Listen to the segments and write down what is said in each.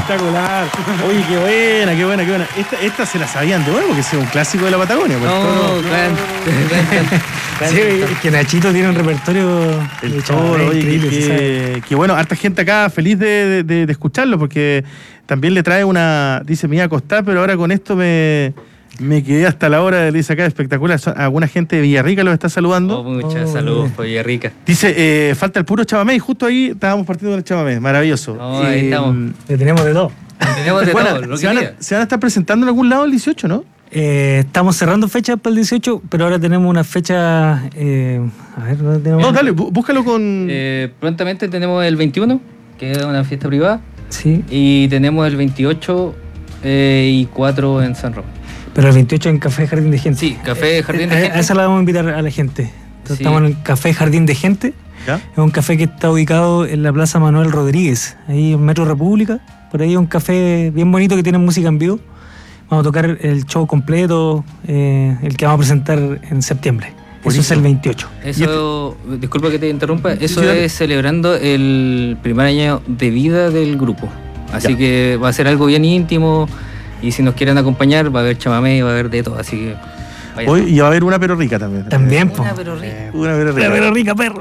Espectacular. Oye, qué buena, qué buena, qué buena. Esta se la sabían de nuevo, porque es un clásico de la Patagonia. Claro. Sí, es que Nachito tiene un repertorio el toro, increíble. Que bueno, harta gente acá feliz de escucharlo, porque también le trae una. Dice, me iba a acostar, pero ahora con esto me quedé hasta la hora, dice acá, espectacular. Alguna gente de Villarrica los está saludando. Muchas saludos por Villarrica. Dice, falta el puro chamamé, y justo ahí estábamos partiendo del chamamé. Maravilloso. Ahí estamos. Le tenemos de todo. Tenemos de todo. Se van a estar presentando en algún lado el 18, ¿no? Estamos cerrando fechas para el 18, pero ahora tenemos una fecha. A ver, ¿dónde tenemos? No, dale, búscalo con. Prontamente tenemos el 21, que es una fiesta privada. Sí. Y tenemos el 28 y 4 en San Román. Pero el 28 en Café Jardín de Gente. Sí, Café Jardín de Gente. A esa la vamos a invitar a la gente. Entonces, sí. Estamos en el Café Jardín de Gente. ¿Ya? Es un café que está ubicado en la Plaza Manuel Rodríguez, ahí en Metro República. Por ahí es un café bien bonito que tiene música en vivo. Vamos a tocar el show completo, el que vamos a presentar en septiembre. Eso es el 28. Eso, disculpa que te interrumpa, eso es celebrando el primer año de vida del grupo. Así que va a ser algo bien íntimo, y si nos quieren acompañar va a haber chamamé, va a haber de todo, así que... Hoy, y va a haber una pero rica también. También, po. Una pero rica. Una pero rica. Una pero rica, perro.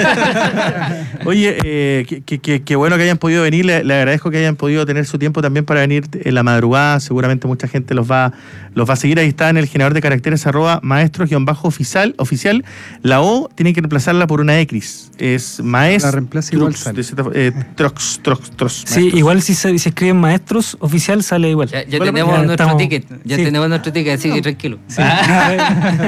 Oye, qué bueno que hayan podido venir. Le agradezco que hayan podido tener su tiempo también para venir en la madrugada. Seguramente mucha gente los va a seguir. Ahí está en el generador de caracteres @maestros_oficial. La O tiene que reemplazarla por una X. Es maestros. La reemplaza igual sale. Trox. Sí, igual si se escriben maestros oficial sale igual. Ya tenemos nuestro ticket. Ya tenemos nuestro ticket, así que tranquilo. Sí.